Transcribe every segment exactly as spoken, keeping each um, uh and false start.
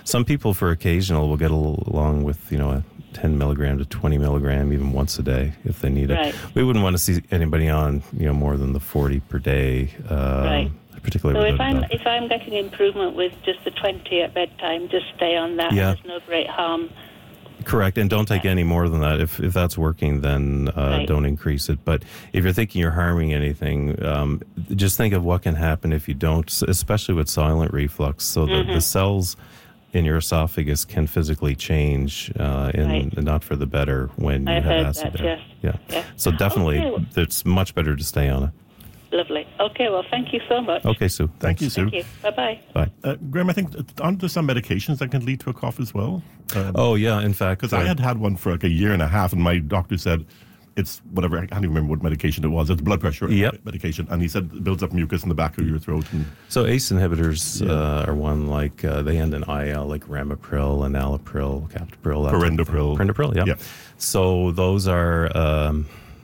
some people for occasional will get along with, you know, a ten milligram to twenty milligram even once a day if they need Right. it. We wouldn't want to see anybody on, you know, more than the forty per day. Um, Right. Particularly So with if I'm doctor. if I'm getting improvement with just the twenty at bedtime, just stay on that. Yeah. There's no great harm. Correct, and don't take any more than that. If if that's working, then uh, Right. don't increase it. But if you're thinking you're harming anything, um, just think of what can happen if you don't, especially with silent reflux. So the, Mm-hmm. the cells in your esophagus can physically change, uh, and Right. not for the better when you I've have heard acid that, there. yes. Yeah. Yes. So definitely, Okay. it's much better to stay on it. Lovely. Okay, well, thank you so much. Okay, Sue. Thank Thanks. you, Sue. Thank you. Bye-bye. Bye. Uh, Graham, I think, uh, aren't there some medications that can lead to a cough as well? Um, Oh yeah, in fact, Because uh, I had had one for like a year and a half, and my doctor said it's whatever. I can't even remember what medication it was. It's blood pressure Yep. medication, and he said it builds up mucus in the back of your throat. And So A C E inhibitors Yeah. uh, are one like uh, they end in I L, like ramipril, enalapril, captopril, that type of thing. Perindopril. Perindopril, yeah. Yeah. So those are um,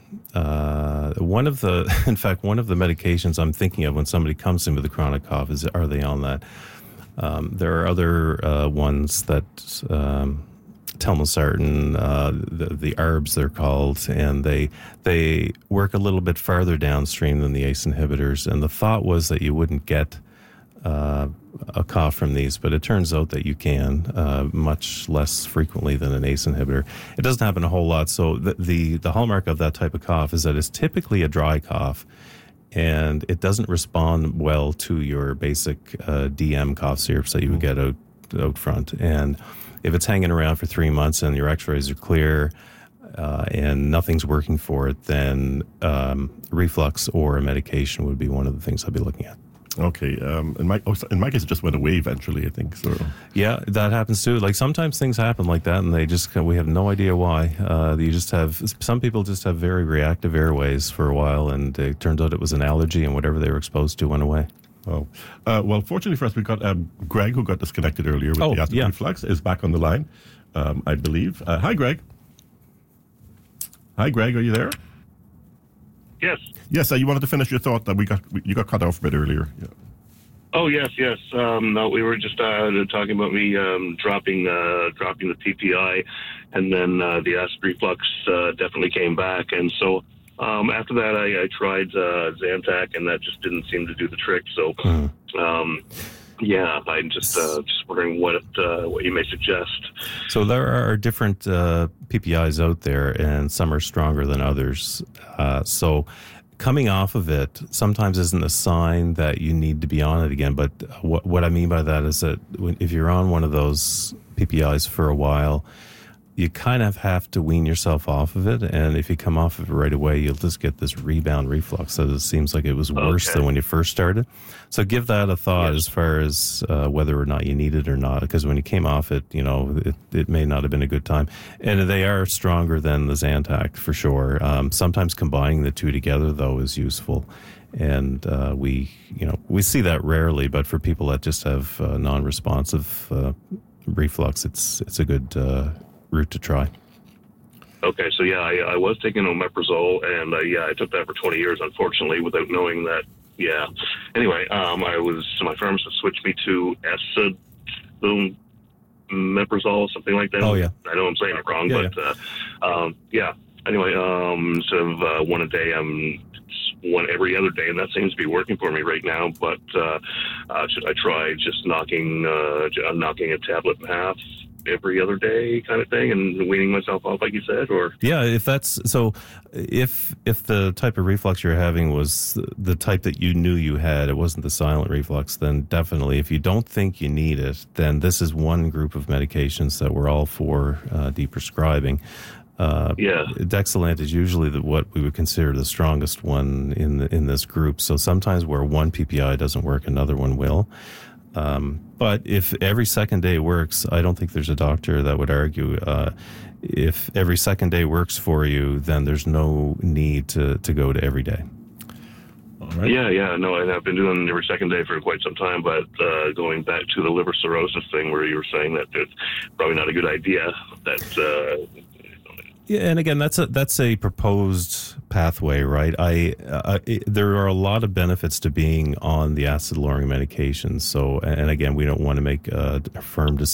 uh, one of the, in fact, one of the medications I'm thinking of when somebody comes in with a chronic cough is, are they on that? Um, there are other uh, ones that. Um, telmisartan, uh, the, the A R Bs they're called, and they they work a little bit farther downstream than the A C E inhibitors. And the thought was that you wouldn't get uh, a cough from these, but it turns out that you can, uh, much less frequently than an A C E inhibitor. It doesn't happen a whole lot. So the, the, the hallmark of that type of cough is that it's typically a dry cough, and it doesn't respond well to your basic uh, D M cough syrups that you would get out, out front. And if it's hanging around for three months and your x-rays are clear uh, and nothing's working for it, then um, reflux or a medication would be one of the things I'd be looking at. okay, um, in my oh, so- in my case, it just went away eventually. I think so. Yeah, that happens too. Like sometimes things happen like that, and they just we have no idea why. Uh, you just have some people just have very reactive airways for a while, and it turns out it was an allergy, and whatever they were exposed to went away. Oh, uh, well, fortunately for us, we got um, Greg, who got disconnected earlier with Oh, the acid yeah. reflux, is back on the line, um, I believe. Uh, hi, Greg. Hi, Greg. Are you there? Yes. Yes. Uh, you wanted to finish your thought that we got you got cut off a bit earlier. Yeah. Oh, yes, yes. Um, no, we were just uh, talking about me um, dropping uh, dropping the P P I, and then uh, the acid reflux uh, definitely came back. And so um, after that, I, I tried uh, Zantac, and that just didn't seem to do the trick. So, um, yeah, I'm just uh, just wondering what uh, what you may suggest. So there are different uh, P P Is out there, and some are stronger than others. Uh, so coming off of it sometimes isn't a sign that you need to be on it again. But what, what I mean by that is that when, if you're on one of those P P Is for a while, you kind of have to wean yourself off of it. And if you come off of it right away, you'll just get this rebound reflux. So it seems like it was worse Okay. than when you first started. So give that a thought Yes. as far as uh, whether or not you need it or not. Because when you came off it, you know, it, it may not have been a good time. And they are stronger than the Zantac for sure. Um, sometimes combining the two together, though, is useful. And uh, we, you know, we see that rarely. But for people that just have uh, non-responsive uh, reflux, it's it's a good uh, route to try. Okay, so yeah, I, I was taking omeprazole, and uh, yeah, I took that for twenty years, unfortunately, without knowing that. Yeah. Anyway, um, I was so my pharmacist switched me to acid boom omeprazole, something like that. Oh, yeah. I know I'm saying it wrong, Yeah, but Uh, um, yeah. Anyway, um, instead of uh, one a day, I'm one every other day, and that seems to be working for me right now. But uh, uh, should I try just knocking uh, j- knocking a tablet in half every other day, kind of thing, and weaning myself off, like you said, or Yeah, if that's so, if if the type of reflux you're having was the type that you knew you had, it wasn't the silent reflux, then definitely. If you don't think you need it, then this is one group of medications that we're all for uh, deprescribing. Uh, Yeah. Dexilant is usually the, what we would consider the strongest one in the, in this group. So sometimes where one P P I doesn't work, another one will. Um, but if every second day works, I don't think there's a doctor that would argue. Uh, if every second day works for you, then there's no need to, to go to every day. All right. Yeah, yeah, no, and I've been doing it every second day for quite some time, but uh, going back to the liver cirrhosis thing where you were saying that it's probably not a good idea, that, uh, Yeah, and again, that's a that's a proposed pathway, right? I, uh, it, there are a lot of benefits to being on the acid lowering medications. So, and again, we don't want to make a firm decision